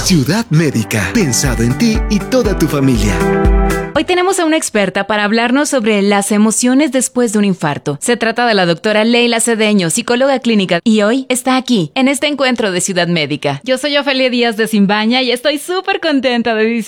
Ciudad Médica, pensado en ti y toda tu familia. Hoy tenemos a una experta para hablarnos sobre las emociones después de un infarto. Se trata de la doctora Leila Cedeño, psicóloga clínica, y hoy está aquí, en este encuentro de Ciudad Médica. Yo soy Ofelia Díaz de Simbaña y estoy súper contenta de